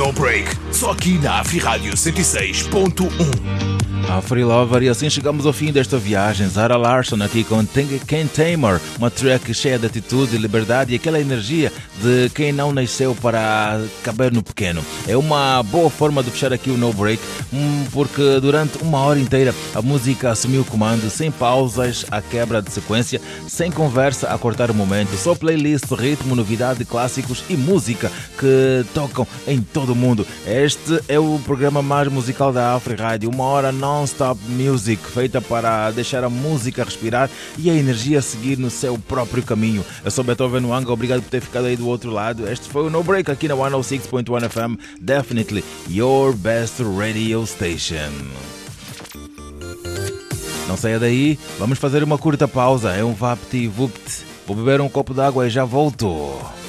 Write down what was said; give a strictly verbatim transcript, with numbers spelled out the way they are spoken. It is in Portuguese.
No Break, só aqui na Afri Rádio cento e seis ponto um. A Free Lover, e assim chegamos ao fim desta viagem. Zara Larsson aqui com Ken Tamer, uma track cheia de atitude, liberdade e aquela energia de quem não nasceu para caber no pequeno. É uma boa forma de fechar aqui o No Break, porque durante uma hora inteira a música assumiu o comando, sem pausas, a quebra de sequência, sem conversa a cortar o momento, só playlist, ritmo, novidade, clássicos e música que tocam em todo o mundo. Este é o programa mais musical da Afri Rádio, uma hora non-stop music, feita para deixar a música respirar e a energia seguir no seu próprio caminho. Eu sou Beethoven Wanga, obrigado por ter ficado aí do outro lado. Este foi o No Break aqui na cento e seis ponto um F M, definitely your best radio station. Não saia daí, vamos fazer uma curta pausa, é um vapt-vupt. Vou beber um copo d'água e já volto.